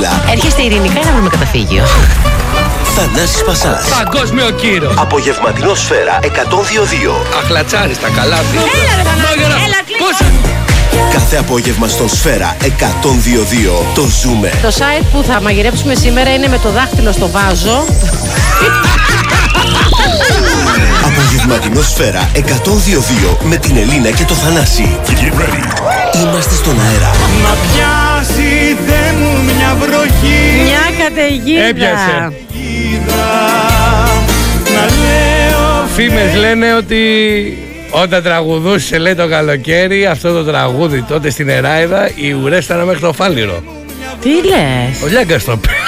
Μπабίλα. Έρχεστε ειρηνικά να βρούμε καταφύγιο. Θανάσης Πασάς. Παγκόσμιο κύριο. Απογευματινό Σφαίρα 102,2. Αχλατσάριστα, καλά. Έλα, Πόσα. Κάθε απόγευμα στον Σφαίρα 102,2. Το ζούμε. Το site που θα μαγειρέψουμε σήμερα είναι με το δάχτυλο στο βάζο. Απογευματινό Σφαίρα 102,2 με την Ελίνα και το Θανάση. Είμαστε στον αέρα. Να πιάσει δε μου μια βροχή. Μια καταιγίδα. Έπιασε. Να λέω Φήμες λένε ότι όταν τραγουδούσε, λέει, το καλοκαίρι, αυτό το τραγούδι τότε στην Εράιδα, οι ουρές ήταν μέχρι το φάληρο. Τι λες? Ο Λιάγκας το πει.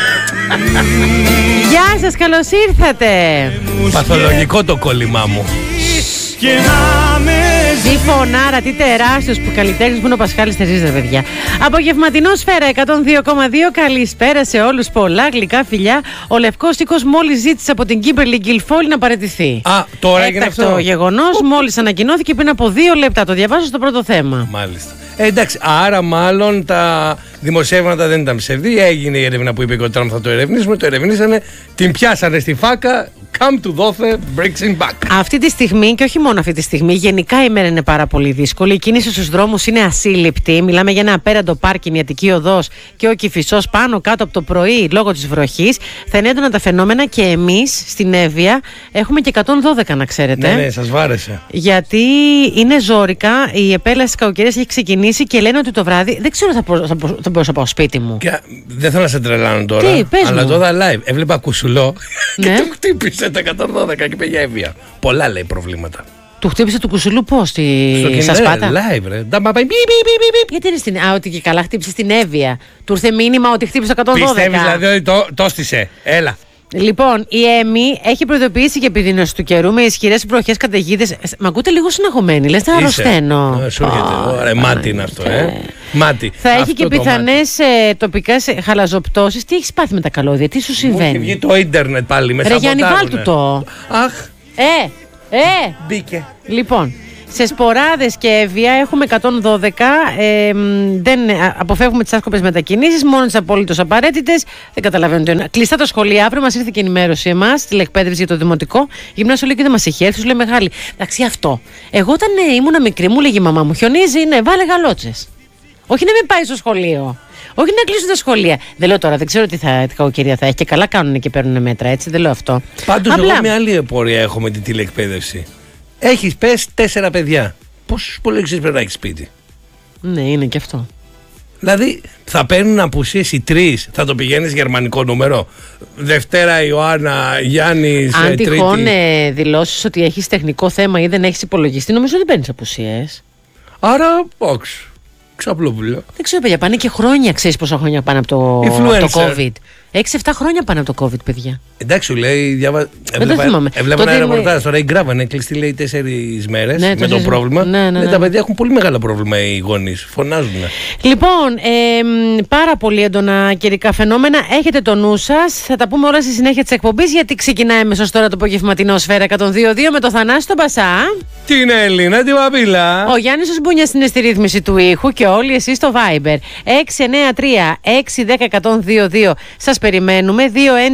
Γεια σας, καλώς ήρθατε. Παθολογικό το κόλλημά μου. και να με Τι φωνάρα, τι τεράστιος που καλλιτέχνης που είναι ο Πασχάλης Τερζής, παιδιά. Απογευματινό Σφαίρα 102,2. Καλησπέρα σε όλους. Πολλά γλυκά φιλιά. Ο Λευκός Οίκος μόλις ζήτησε από την Κίμπερλι Γκιλφόλη να παραιτηθεί. Α, τώρα έγινε αυτό. Έκτακτο γεγονός, μόλις ανακοινώθηκε πριν από 2 λεπτά. Το διαβάζω στο πρώτο θέμα. Μάλιστα. Εντάξει, άρα μάλλον τα δημοσιεύματα δεν ήταν ψευδή. Έγινε η έρευνα που είπε και ο Τραμπ θα το ερευνήσουμε. Το ερευνήσανε, την πιάσανε στη φάκα. Come to δόθε, breaks in back. Αυτή τη στιγμή, και όχι μόνο αυτή τη στιγμή, γενικά η μέρα είναι πάρα πολύ δύσκολη. Η κίνηση στους δρόμους είναι ασύλληπτη. Μιλάμε για ένα απέραντο πάρκινγκ, η Αττική Οδός και ο Κηφισός πάνω κάτω από το πρωί λόγω της βροχής. Θα είναι έντονα τα φαινόμενα και εμείς στην Εύβοια έχουμε και 112, να ξέρετε. Ναι, σας βάρεσε. Γιατί είναι ζόρικα, η επέλαση της κακοκαιρίας έχει ξεκινήσει και λένε ότι το βράδυ δεν ξέρω θα μπορούσα να πάω σπίτι μου. Και δεν θέλω να σε τρελάνω τώρα. Τι, πες αλλά μου. το είδα live. Έβλεπα κουσουλό και Ναι. το χτύπησε τα 112 και πήγε Εύβοια. Πολλά λέει προβλήματα. Του χτύπησε του κουσουλού πώς, στα σπάτα. Live, ρε. Ντάμα πάει, μπι, μπι, μπι, μπι. Γιατί είναι στην. Α, ότι και καλά χτύπησε στην Εύβοια. Του ήρθε μήνυμα ότι χτύπησε το 112. Πιστεύεις δηλαδή ότι το στήσε. Έλα. Λοιπόν, η ΕΜΗ έχει προειδοποιήσει για επιδείνωση του καιρού με ισχυρές βροχές, καταιγίδες. Μ' ακούτε λίγο συναγωμένοι, λες να αρρωσταίνω. Σου έρχεται. Ωραία, μάτι είναι αυτό, Μάτι. Θα έχει Αυτό και το πιθανές τοπικές χαλαζοπτώσεις. Τι έχεις πάθει με τα καλώδια, τι σου μάτι. Μου έχει βγει συμβαίνει? το ίντερνετ πάλι μέσα. Ρε Γιάννη, βάλ' του το. Αχ, μπήκε. Λοιπόν, σε Σποράδες και Εύβοια έχουμε 112. Δεν αποφεύγουμε τις άσκοπες μετακινήσεις, μόνο τις απόλυτος απαραίτητες. Δεν καταλαβαίνω τι είναι. Κλειστά τα σχολεία. Αύριο μας ήρθε και ενημέρωση εμάς, τηλεκπαίδευση για το δημοτικό. Γυμνάσιο λέει και δεν μας έχει έρθει, σου λέει μεγάλη. Εντάξει, αυτό. Εγώ όταν ήμουν μικρή, μου λέγει η μαμά μου, χιονίζει, ναι, βάλε γαλότσες. Όχι να μην πάει στο σχολείο. Όχι να κλείσουν τα σχολεία. Δεν λέω τώρα, δεν ξέρω τι κακοκαιρία θα έχει και καλά κάνουν και παίρνουν μέτρα, έτσι. Δεν λέω αυτό. Πάντως εγώ μια άλλη πορεία έχω με την τηλεκπαίδευση. Έχεις πες 4 παιδιά. Πόσους υπολογιστές πρέπει να έχεις σπίτι? Ναι, είναι και αυτό. Δηλαδή θα παίρνουν απουσίες οι 3, θα το πηγαίνεις γερμανικό νούμερο. Δευτέρα Ιωάννα, Γιάννης, Αν Τρίτη. τυχόν δηλώσεις ότι έχεις τεχνικό θέμα ή δεν έχεις υπολογιστή, νομίζω δεν παίρνεις απουσίες. Άρα, όχι. Ξαπλόπουλο. Δεν ξέρω, παιδιά, πάνε και χρόνια. Ξέρεις πόσα χρόνια πάνε από το Influencer. COVID? 6-7 χρόνια πάνε από το COVID, παιδιά. Εντάξει, σου λέει, το θυμάμαι. Έβλεπα Τότε ένα είμαι- ρεπορτάζ τώρα, η Γκράβανε κλειστή, λέει 4 μέρες Ναι, με το 4 πρόβλημα. ναι. Τα παιδιά έχουν πολύ μεγάλο πρόβλημα οι γονείς. Φωνάζουν. Λοιπόν, πάρα πολύ έντονα καιρικά φαινόμενα. Έχετε το νου σας. Θα τα πούμε όλα στη συνέχεια της εκπομπής, γιατί ξεκινάει αμέσως τώρα το απογευματινό Σφαίρα 102,2 με το Θανάση τον Πασά. Την Ελίνα, την Παπίλα. Ο Γιάννης ο Σμπούνιας είναι στη ρύθμιση του ήχου και όλοι εσείς στο Viber. 693-610-102-2. Σας περιμένουμε.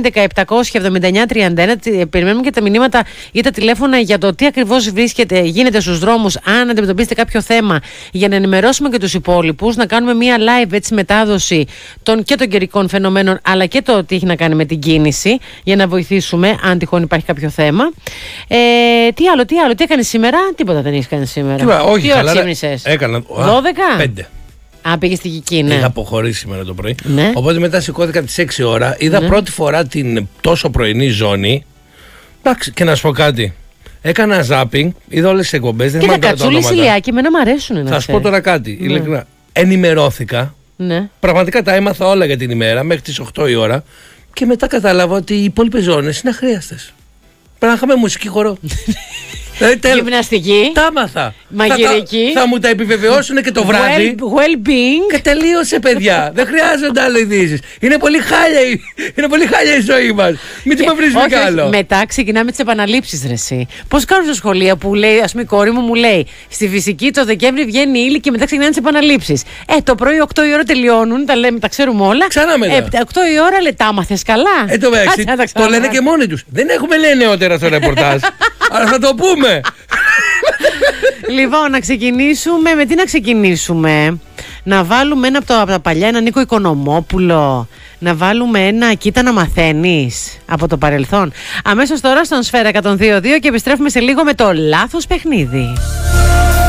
211-779-31. Περιμένουμε και τα μηνύματα ή τα τηλέφωνα για το τι ακριβώς γίνεται στους δρόμους. Αν αντιμετωπίσετε κάποιο θέμα, για να ενημερώσουμε και τους υπόλοιπους, να κάνουμε μια live έτσι μετάδοση και των καιρικών φαινομένων, αλλά και το τι έχει να κάνει με την κίνηση, για να βοηθήσουμε αν τυχόν υπάρχει κάποιο θέμα. Τι άλλο, τι έκανες σήμερα? Τίποτα δεν έχεις κάνει σήμερα. Όχι, τι ώρα καλά. ξύπνησες? Έκανα 12? 5. Α, πήγε στη Γική, ναι. Είχα αποχωρήσει σήμερα το πρωί. Ναι. Οπότε μετά σηκώθηκα τις 6 ώρα. Είδα πρώτη φορά την τόσο πρωινή ζώνη. Εντάξει, και να σου πω κάτι. Έκανα zapping, είδα όλες τις εκπομπές. Και τα κατσούλες ηλιάκι, εμένα μου αρέσουν. Θα σου πω τώρα κάτι. Ναι. Ειλικρινά. Ενημερώθηκα. Ναι. Πραγματικά τα έμαθα όλα για την ημέρα μέχρι τις 8 η ώρα. Και μετά κατάλαβα ότι οι υπόλοιπες ζώνες είναι αχρίαστες. Πρέπει να είχαμε μουσική χορό. Γυμναστική. Τα άμαθα. Μαγειρική. Θα μου τα επιβεβαιώσουν και το βράδυ. Well-being. Και τελείωσε, παιδιά. Δεν χρειάζονται άλλε ειδήσεις. Είναι πολύ χάλια η ζωή μας. Μην την μαυρίζουμε κι άλλο. Μετά ξεκινάμε τις επαναλήψεις, ρε εσύ. Πώς κάνουν στα σχολεία που λέει, ας πούμε, η κόρη μου λέει στη φυσική το Δεκέμβρη βγαίνει η ύλη και μετά ξεκινάνε τις επαναλήψεις. Το πρωί 8 η ώρα τελειώνουν, τα ξέρουμε όλα. Ξανά μετά. 8 η ώρα λέει, τα μάθες καλά. Το λένε και μόνοι τους. Δεν έχουμε, λέει, νεότερα στο ρεπορτάζ. Αλλά θα το πούμε. Λοιπόν, να ξεκινήσουμε. Με τι να ξεκινήσουμε? Να βάλουμε ένα από τα παλιά, ένα Νίκο Οικονομόπουλο. Να βάλουμε ένα «Κοίτα να μαθαίνεις» από το παρελθόν. Αμέσως τώρα στον Σφαίρα 102.2 και επιστρέφουμε σε λίγο με το λάθος παιχνίδι.